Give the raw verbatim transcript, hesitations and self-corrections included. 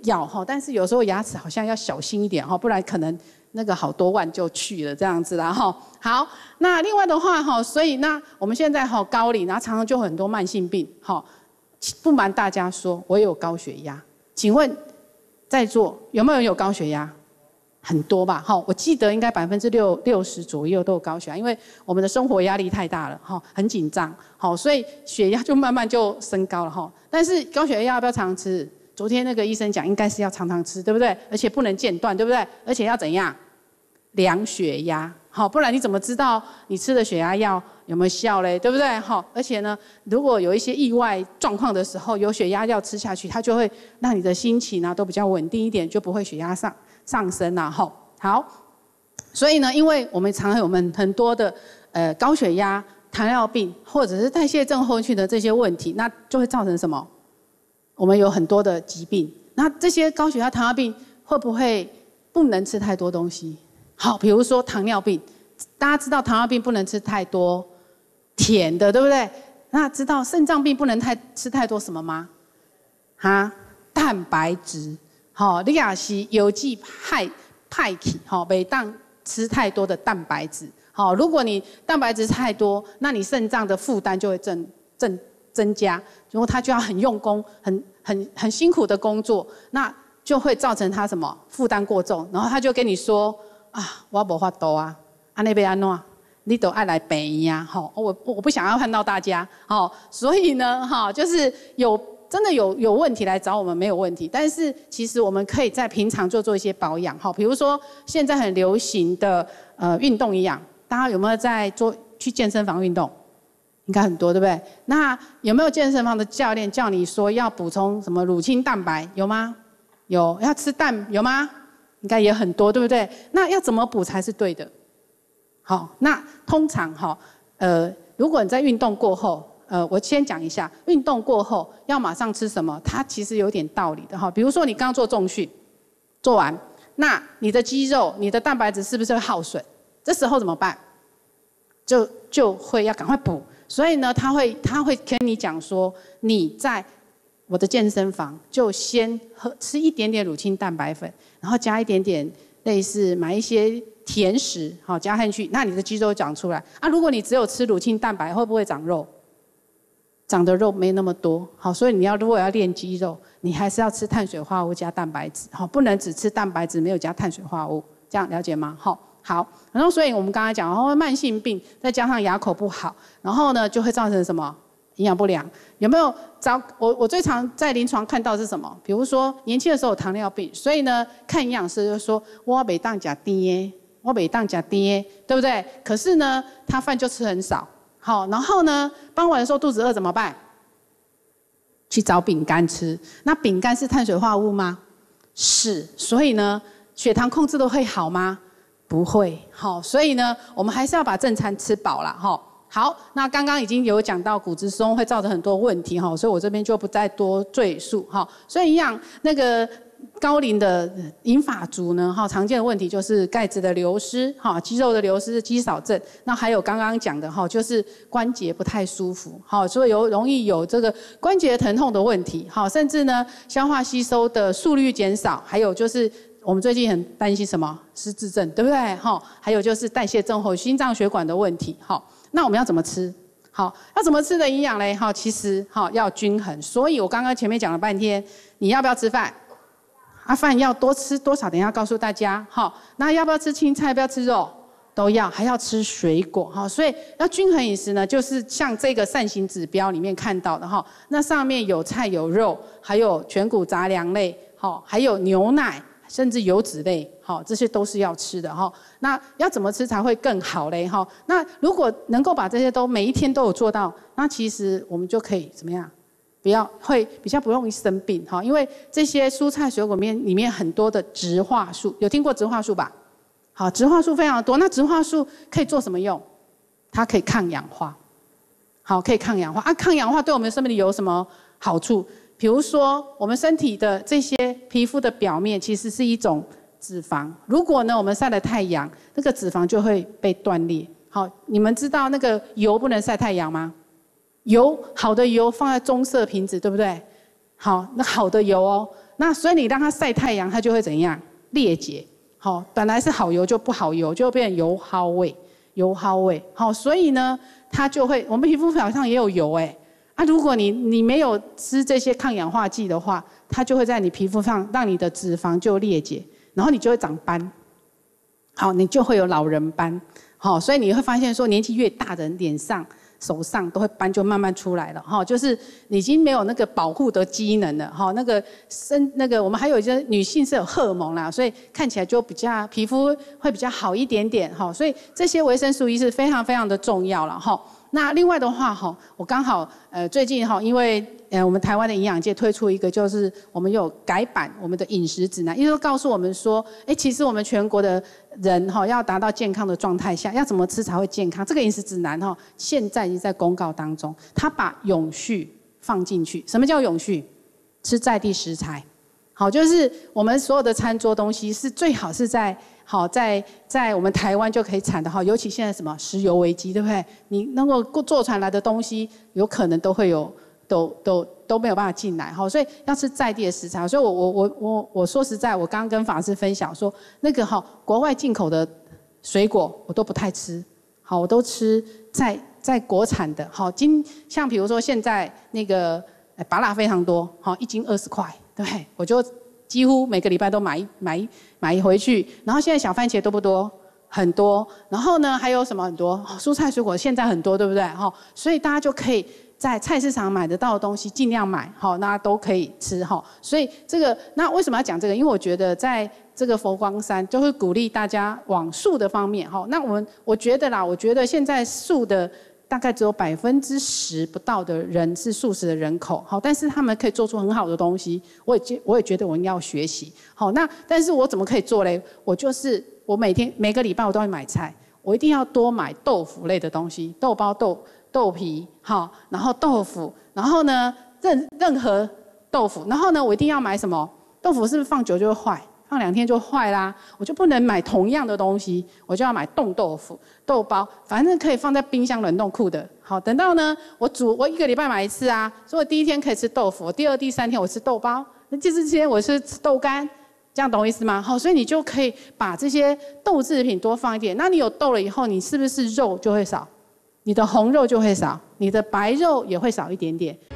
要哈，但是有时候牙齿好像要小心一点哈，不然可能那个好多万就去了这样子啦哈。好，那另外的话哈，所以那我们现在哈高龄，然后常常就很多慢性病哈。不瞒大家说，我也有高血压，请问在座有没有人有高血压？很多吧，哈，我记得应该百分之六六十左右都有高血压，因为我们的生活压力太大了，哈，很紧张，好，所以血压就慢慢就升高了，哈。但是高血压要不要常吃？昨天那个医生讲，应该是要常常吃，对不对？而且不能间断，对不对？而且要怎样？量血压，好，不然你怎么知道你吃的血压药有没有效嘞？对不对？好，而且呢，如果有一些意外状况的时候，有血压药吃下去，它就会让你的心情啊都比较稳定一点，就不会血压上。上升啊，吼，好，所以呢，因为我们常有我们很多的呃高血压、糖尿病或者是代谢症候群的这些问题，那就会造成什么？我们有很多的疾病。那这些高血压、糖尿病会不会不能吃太多东西？好，比如说糖尿病，大家知道糖尿病不能吃太多甜的，对不对？那知道肾脏病不能太吃太多什么吗？哈，蛋白质。好，你也是有机派派体，好，每当吃太多的蛋白质，好，如果你蛋白质太多，那你肾脏的负担就会增增增加，然后它就要很用功、很很很辛苦的工作，那就会造成它什么负担过重，然后他就跟你说啊，我无法度啊，安尼要安怎？你都爱来病院啊，好，我我不想要看到大家，好，所以呢，哈，就是有。真的有有问题来找我们没有问题，但是其实我们可以在平常就做一些保养，哈，比如说现在很流行的呃运动营养，大家有没有在做去健身房运动？应该很多，对不对？那有没有健身房的教练叫你说要补充什么乳清蛋白？有吗？有，要吃蛋有吗？应该也很多，对不对？那要怎么补才是对的？好，那通常哈，呃，如果你在运动过后。呃，我先讲一下，运动过后要马上吃什么，它其实有点道理的哈。比如说你刚做重训，做完，那你的肌肉、你的蛋白质是不是会耗损？这时候怎么办？就就会要赶快补。所以呢，他会他会跟你讲说，你在我的健身房就先喝吃一点点乳清蛋白粉，然后加一点点类似买一些甜食，好加进去，那你的肌肉长出来。啊，如果你只有吃乳清蛋白，会不会长肉？长的肉没那么多，好，所以你要如果要练肌肉，你还是要吃碳水化合物加蛋白质，好，不能只吃蛋白质没有加碳水化合物，这样了解吗？好，好，然后所以我们刚才讲，然后慢性病再加上牙口不好，然后呢就会造成什么营养不良？有没有早？我我最常在临床看到的是什么？比如说年轻的时候有糖尿病，所以呢看营养师就说我每当加甜的，我每当加甜的，对不对？可是呢他饭就吃很少。好，然后呢，傍晚的时候肚子饿怎么办？去找饼干吃。那饼干是碳水化合物吗？是。所以呢，血糖控制的会好吗？不会。好，所以呢，我们还是要把正餐吃饱啦。哈。好，那刚刚已经有讲到骨质疏松会造成很多问题哈，所以我这边就不再多赘述哈。所以一样那个。高龄的银发族呢，哈，常见的问题就是钙质的流失，哈，肌肉的流失，肌少症。那还有刚刚讲的哈，就是关节不太舒服，哈，所以有容易有这个关节疼痛的问题，哈，甚至呢，消化吸收的速率减少，还有就是我们最近很担心什么失智症，对不对？哈，还有就是代谢症候群、心脏血管的问题，哈，那我们要怎么吃？好，要怎么吃的营养嘞？哈，其实哈要均衡。所以我刚刚前面讲了半天，你要不要吃饭？啊，饭要多吃多少？等一下告诉大家。好，那要不要吃青菜？要不要吃肉？都要，还要吃水果。好，所以要均衡饮食呢，就是像这个膳食指标里面看到的哈。那上面有菜有肉，还有全谷杂粮类，好，还有牛奶，甚至油脂类，好，这些都是要吃的哈。那要怎么吃才会更好嘞？哈，那如果能够把这些都每一天都有做到，那其实我们就可以怎么样？不要会比较不容易生病哈，因为这些蔬菜水果里面里面很多的植化素，有听过植化素吧？好，植化素非常多。那植化素可以做什么用？它可以抗氧化，好，可以抗氧化啊。抗氧化对我们身体有什么好处？比如说，我们身体的这些皮肤的表面其实是一种脂肪，如果呢我们晒了太阳，那个脂肪就会被断裂。好，你们知道那个油不能晒太阳吗？油好的油放在棕色瓶子，对不对？好，那好的油哦， 那所以你让它晒太阳，它就会怎样？裂解。好，本来是好油就不好油，就变成油耗味，油耗味。好，所以呢，它就会，我们皮肤表上也有油哎、欸。啊，如果你你没有吃这些抗氧化剂的话，它就会在你皮肤上让你的脂肪就裂解，然后你就会长斑。好，你就会有老人斑。好，所以你会发现说，年纪越大的人脸上、手上都会斑就慢慢出来了。哈，就是你已经没有那个保护的机能了。哈，那个身那个我们还有一些女性是有荷尔蒙啦，所以看起来就比较皮肤会比较好一点点。哈，所以这些维生素 E 是非常非常的重要了。哈。那另外的话，哈，我刚好呃最近哈，因为呃我们台湾的营养界推出一个，就是我们有改版我们的饮食指南，也就是告诉我们说，哎，其实我们全国的人哈要达到健康的状态下，要怎么吃才会健康？这个饮食指南哈，现在已经在公告当中，它把永续放进去。什么叫永续？吃在地食材。好，就是我们所有的餐桌东西是最好是在好在在我们台湾就可以产的哈，尤其现在什么石油危机，对不对？你能够做出来的东西，有可能都会有都都都没有办法进来哈，所以要吃在地的食材。所以我我我我我说实在，我刚刚跟法师分享说，那个哈国外进口的水果我都不太吃，好，我都吃在在国产的。好，今像比如说现在那个芭乐非常多，好，一斤二十块。对，我就几乎每个礼拜都买买买回去。然后现在小番茄多不多？很多。然后呢，还有什么很多？蔬菜水果现在很多，对不对？哈，所以大家就可以在菜市场买得到的东西尽量买，好，那都可以吃哈。所以这个，那为什么要讲这个？因为我觉得在这个佛光山就会鼓励大家往素的方面哈。那我们我觉得啦，我觉得现在素的。大概只有百分之十不到的人是素食的人口，好，但是他们可以做出很好的东西，我也觉我也觉得我应该要学习，好，那但是我怎么可以做嘞？我就是我每天每个礼拜我都会买菜，我一定要多买豆腐类的东西，豆包、豆豆皮，好，然后豆腐，然后呢任任何豆腐，然后呢我一定要买什么？豆腐是不是放久就会坏？放两天就坏啦，我就不能买同样的东西，我就要买冻豆腐、豆包，反正可以放在冰箱冷冻库的。好，等到呢，我煮，我一个礼拜买一次啊，所以我第一天可以吃豆腐，第二、第三天我吃豆包，那第四天我是吃豆干，这样懂我意思吗？好，所以你就可以把这些豆制品多放一点。那你有豆了以后，你是不是肉就会少？你的红肉就会少，你的白肉也会少一点点。